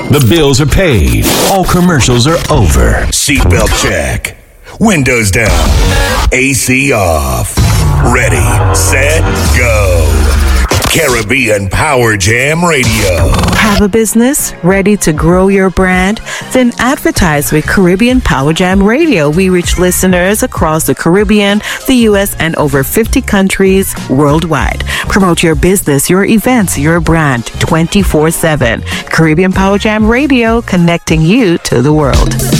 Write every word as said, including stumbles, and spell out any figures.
The bills are paid. All commercials are over. Seatbelt check. Windows down. A C off. Ready, set, go. Caribbean Power Jam Radio. Have a business ready to grow your brand? Then advertise with Caribbean Power Jam Radio. We reach listeners across the Caribbean, the U S, and over fifty countries worldwide. Promote your business, your events, your brand twenty-four seven. Caribbean Power Jam Radio, connecting you to the world.